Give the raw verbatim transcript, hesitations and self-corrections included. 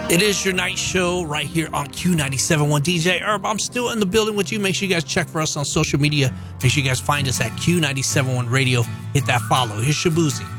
It is your night show right here on Q ninety-seven point one. D J Herb, I'm still in the building with you. Make sure you guys check for us on social media. Make sure you guys find us at Q ninety-seven point one Radio. Hit that follow. Here's Shabuzi.